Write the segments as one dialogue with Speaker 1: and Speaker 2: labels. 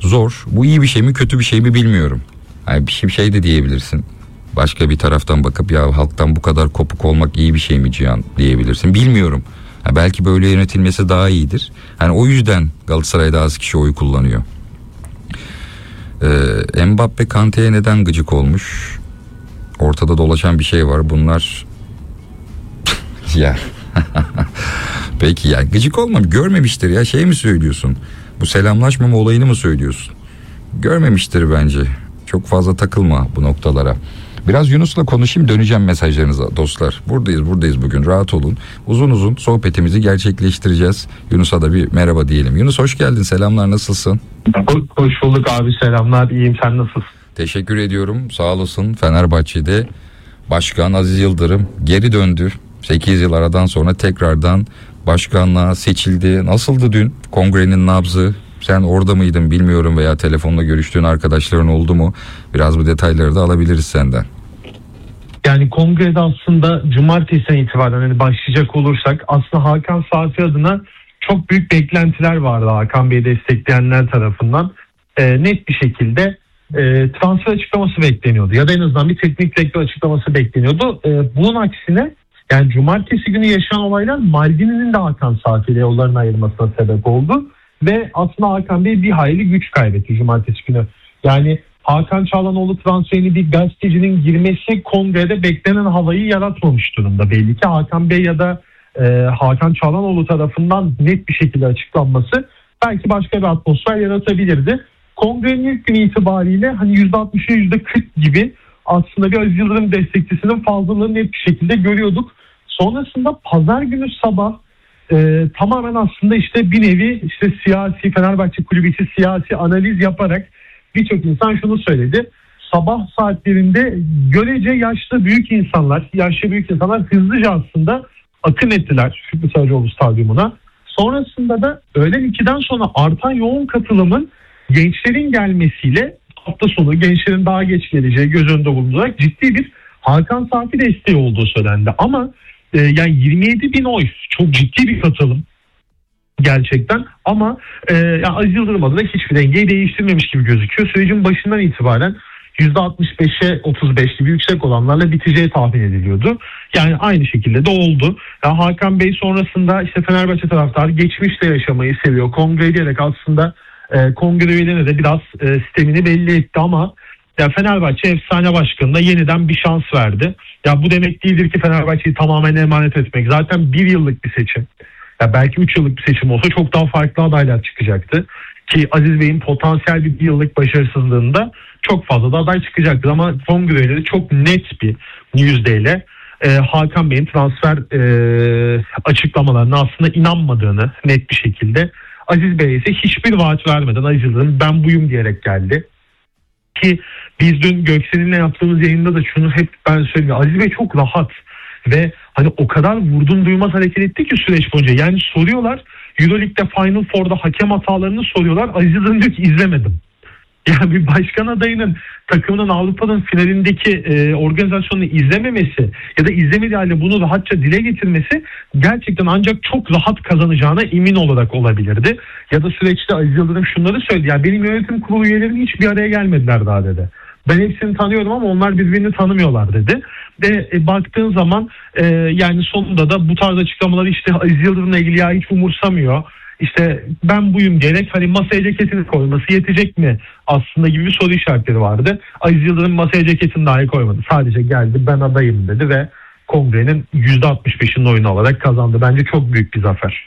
Speaker 1: zor. Bu iyi bir şey mi kötü bir şey mi bilmiyorum. Yani bir şey de diyebilirsin. Başka bir taraftan bakıp ya halktan bu kadar kopuk olmak iyi bir şey mi Cihan diyebilirsin. Bilmiyorum. Belki böyle yönetilmesi daha iyidir. Yani o yüzden Galatasaray'da az kişi oy kullanıyor. Mbappe Kante'ye neden gıcık olmuş? Ortada dolaşan bir şey var. Bunlar ya peki ya gıcık olmam, görmemiştir ya, şey mi söylüyorsun? Bu selamlaşmama olayını mı söylüyorsun? Görmemiştir bence. Çok fazla takılma bu noktalara. Biraz Yunus'la konuşayım, döneceğim mesajlarınıza dostlar. Buradayız bugün, rahat olun. Uzun uzun sohbetimizi gerçekleştireceğiz. Yunus'a da bir merhaba diyelim. Yunus hoş geldin, selamlar, nasılsın?
Speaker 2: Hoş bulduk abi, selamlar, iyiyim, sen nasılsın?
Speaker 1: Teşekkür ediyorum, sağ olasın. Fenerbahçe'de Başkan Aziz Yıldırım geri döndü. 8 yıl aradan sonra tekrardan başkanlığa seçildi. Nasıldı dün kongrenin nabzı? Sen orada mıydın bilmiyorum veya telefonla görüştüğün arkadaşların oldu mu? Biraz bu detayları da alabiliriz senden.
Speaker 2: Yani kongrede aslında cumartesiden itibaren hani başlayacak olursak aslında Hakan Safi adına çok büyük beklentiler vardı Hakan Bey'i destekleyenler tarafından. Net bir şekilde transfer açıklaması bekleniyordu ya da en azından bir teknik direktör açıklaması bekleniyordu. Bunun aksine yani cumartesi günü yaşanan olaylar Maldini'nin de Hakan Safi ile yollarını ayırmasına sebep oldu. Ve aslında Hakan Bey bir hayli güç kaybetti cumartesi günü. Yani Hakan Çalhanoğlu transferini bir gazetecinin girmesi kongrede beklenen havayı yaratmamış durumda. Belli ki Hakan Bey ya da Hakan Çalhanoğlu tarafından net bir şekilde açıklanması belki başka bir atmosfer yaratabilirdi. Kongrenin ilk günü itibariyle hani %60'a %40 gibi aslında bir Aziz Yıldırım destekçisinin fazlalığını net bir şekilde görüyorduk. Sonrasında pazar günü sabah tamamen aslında işte bir nevi işte siyasi, Fenerbahçe kulübü için siyasi analiz yaparak birçok insan şunu söyledi. Sabah saatlerinde görece yaşlı büyük insanlar hızlıca aslında akın ettiler Fikri Saracoğlu Stadyumuna. Sonrasında da öğlen 2'den sonra artan yoğun katılımın gençlerin gelmesiyle hafta sonu gençlerin daha geç geleceği göz önünde bulundurarak ciddi bir Hakan Safi desteği olduğu söylendi. Ama yani 27 bin oy çok ciddi bir katılım gerçekten ama yani Aziz Yıldırım adına hiçbir dengeyi değiştirmemiş gibi gözüküyor. Sürecin başından itibaren %65'e 35 gibi yüksek olanlarla biteceği tahmin ediliyordu. Yani aynı şekilde de oldu. Yani Hakan Bey sonrasında işte Fenerbahçe taraftarı geçmişte yaşamayı seviyor. Kongre diyerek aslında kongre üyelerine de biraz sistemini belli etti ama ya Fenerbahçe efsane başkanına yeniden bir şans verdi. Ya bu demek değildir ki Fenerbahçe'yi tamamen emanet etmek. Zaten bir yıllık bir seçim. Ya belki 3 yıllık bir seçim olsa çok daha farklı adaylar çıkacaktı. Ki Aziz Bey'in potansiyel bir yıllık başarısızlığında çok fazla da aday çıkacaktı. Ama kongreleri çok net bir yüzdeyle Hakan Bey'in transfer açıklamalarına aslında inanmadığını net bir şekilde, Aziz Bey'e ise hiçbir vaat vermeden Aziz Yıldırım ben buyum diyerek geldi. Ki biz dün Göksel'inle yaptığımız yayında da şunu hep ben söylüyorum. Aziz Bey çok rahat ve hani o kadar vurdum duymaz hareket etti ki süreç boyunca. Yani soruyorlar, Euroleague'de Final Four'da hakem hatalarını soruyorlar. Aziz Yıldırım diyor ki izlemedim. Yani bir başkan adayının takımının Avrupa'nın finalindeki organizasyonunu izlememesi ya da izlemediği halde bunu rahatça dile getirmesi gerçekten ancak çok rahat kazanacağına emin olarak olabilirdi. Ya da süreçte Aziz Yıldırım şunları söyledi. Yani benim yönetim kurulu üyelerim hiç bir araya gelmediler daha dedi. Ben hepsini tanıyorum ama onlar birbirini tanımıyorlar dedi. Ve baktığın zaman yani sonunda da bu tarz açıklamaları işte Aziz Yıldırım'la ilgili ya hiç umursamıyor. İşte ben buyum diyerek hani masaya ceketini koyması yetecek mi aslında gibi bir soru işaretleri vardı. Aziz Yıldırım masaya ceketini dahi koymadı. Sadece geldi ben adayım dedi ve kongrenin %65'inin oyunu alarak kazandı. Bence çok büyük bir zafer.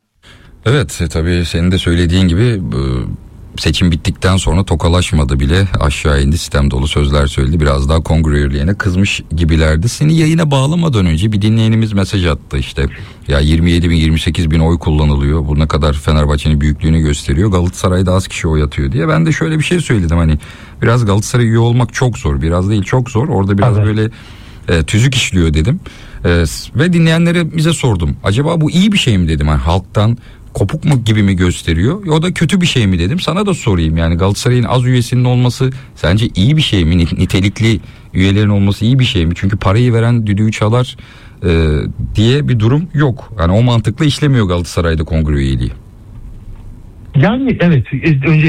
Speaker 1: Evet tabii senin de söylediğin gibi seçim bittikten sonra tokalaşmadı bile, aşağı indi, sistem dolu sözler söyledi, biraz daha kongre üyelerine kızmış gibilerdi. Seni yayına bağlamadan önce bir dinleyenimiz mesaj attı, işte ya 27 bin 28 bin oy kullanılıyor, bu ne kadar Fenerbahçe'nin büyüklüğünü gösteriyor, Galatasaray'da az kişi oy atıyor diye. Ben de şöyle bir şey söyledim, hani biraz Galatasaray üye olmak çok zor, biraz değil çok zor, orada biraz evet, böyle tüzük işliyor dedim ve dinleyenlerimize sordum, acaba bu iyi bir şey mi dedim, hani halktan kopuk mu gibi mi gösteriyor? O da kötü bir şey mi dedim. Sana da sorayım, yani Galatasaray'ın az üyesinin olması sence iyi bir şey mi? Nitelikli üyelerin olması iyi bir şey mi? Çünkü parayı veren düdüğü çalar diye bir durum yok. Yani o mantıkla işlemiyor Galatasaray'da kongre üyeliği.
Speaker 2: Yani evet, önce